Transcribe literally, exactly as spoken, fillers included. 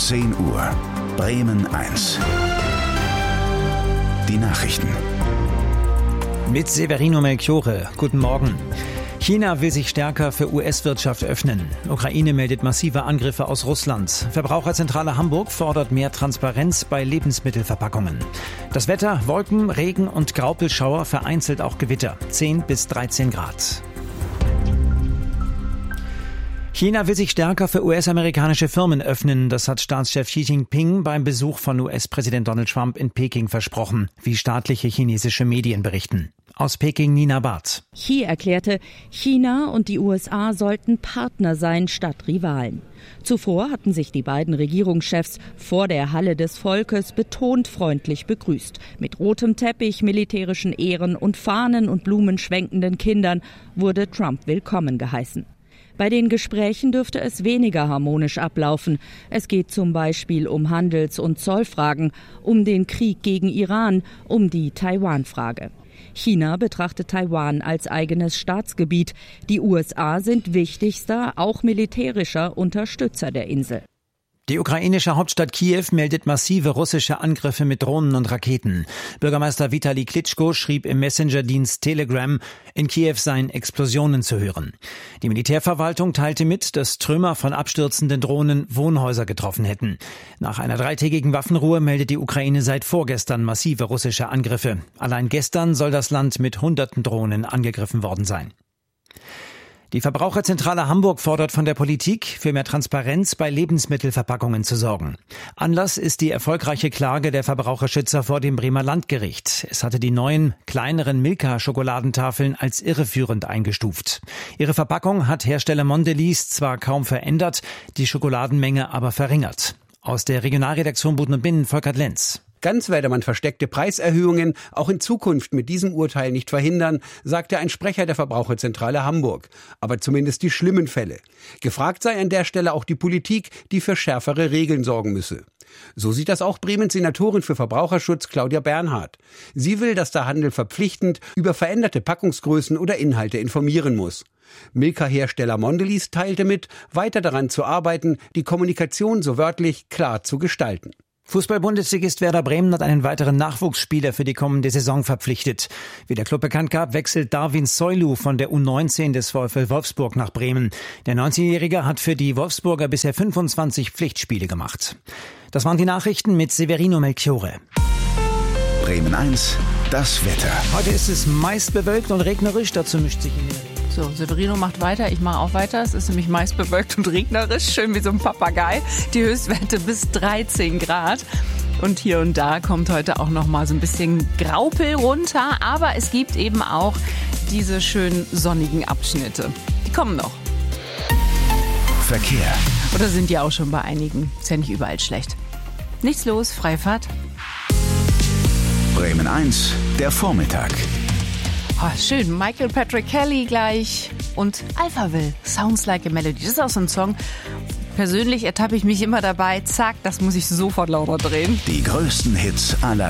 zehn Uhr. Bremen eins. Die Nachrichten. Mit Severino Melchiorre. Guten Morgen. China will sich stärker für U S-Wirtschaft öffnen. Ukraine meldet massive Angriffe aus Russland. Verbraucherzentrale Hamburg fordert mehr Transparenz bei Lebensmittelverpackungen. Das Wetter: Wolken, Regen und Graupelschauer, vereinzelt auch Gewitter. zehn bis dreizehn Grad. China will sich stärker für U S-amerikanische Firmen öffnen. Das hat Staatschef Xi Jinping beim Besuch von U S-Präsident Donald Trump in Peking versprochen, wie staatliche chinesische Medien berichten. Aus Peking Nina Barth. Xi erklärte, China und die U S A sollten Partner sein statt Rivalen. Zuvor hatten sich die beiden Regierungschefs vor der Halle des Volkes betont freundlich begrüßt. Mit rotem Teppich, militärischen Ehren und Fahnen und Blumen schwenkenden Kindern wurde Trump willkommen geheißen. Bei den Gesprächen dürfte es weniger harmonisch ablaufen. Es geht zum Beispiel um Handels- und Zollfragen, um den Krieg gegen Iran, um die Taiwan-Frage. China betrachtet Taiwan als eigenes Staatsgebiet. Die U S A sind wichtigster, auch militärischer Unterstützer der Insel. Die ukrainische Hauptstadt Kiew meldet massive russische Angriffe mit Drohnen und Raketen. Bürgermeister Vitali Klitschko schrieb im Messenger-Dienst Telegram, in Kiew seien Explosionen zu hören. Die Militärverwaltung teilte mit, dass Trümmer von abstürzenden Drohnen Wohnhäuser getroffen hätten. Nach einer dreitägigen Waffenruhe meldet die Ukraine seit vorgestern massive russische Angriffe. Allein gestern soll das Land mit hunderten Drohnen angegriffen worden sein. Die Verbraucherzentrale Hamburg fordert von der Politik, für mehr Transparenz bei Lebensmittelverpackungen zu sorgen. Anlass ist die erfolgreiche Klage der Verbraucherschützer vor dem Bremer Landgericht. Es hatte die neuen, kleineren Milka-Schokoladentafeln als irreführend eingestuft. Ihre Verpackung hat Hersteller Mondelez zwar kaum verändert, die Schokoladenmenge aber verringert. Aus der Regionalredaktion Buden und Binnen, Volkert Lenz. Ganz werde man versteckte Preiserhöhungen auch in Zukunft mit diesem Urteil nicht verhindern, sagte ein Sprecher der Verbraucherzentrale Hamburg. Aber zumindest die schlimmen Fälle. Gefragt sei an der Stelle auch die Politik, die für schärfere Regeln sorgen müsse. So sieht das auch Bremens Senatorin für Verbraucherschutz Claudia Bernhardt. Sie will, dass der Handel verpflichtend über veränderte Packungsgrößen oder Inhalte informieren muss. Milka-Hersteller Mondelez teilte mit, weiter daran zu arbeiten, die Kommunikation so wörtlich klar zu gestalten. Fußball-Bundesligist Werder Bremen hat einen weiteren Nachwuchsspieler für die kommende Saison verpflichtet. Wie der Club bekannt gab, wechselt Darwin Soylu von der U neunzehn des VfL Wolfsburg nach Bremen. Der neunzehnjährige hat für die Wolfsburger bisher fünfundzwanzig Pflichtspiele gemacht. Das waren die Nachrichten mit Severino Melchiorre. Bremen eins, das Wetter. Heute ist es meist bewölkt und regnerisch, dazu mischt sich in den Regen. So, Severino macht weiter, ich mache auch weiter. Es ist nämlich meist bewölkt und regnerisch, schön wie so ein Papagei. Die Höchstwerte bis dreizehn Grad. Und hier und da kommt heute auch noch mal so ein bisschen Graupel runter. Aber es gibt eben auch diese schönen sonnigen Abschnitte. Die kommen noch. Verkehr. Oder sind ja auch schon bei einigen. Ist ja nicht überall schlecht. Nichts los, Freifahrt. Bremen eins, der Vormittag. Oh, schön, Michael Patrick Kelly gleich und Alphaville, Sounds Like a Melody. Das ist auch so ein Song. Persönlich ertappe ich mich immer dabei, zack, das muss ich sofort lauter drehen. Die größten Hits aller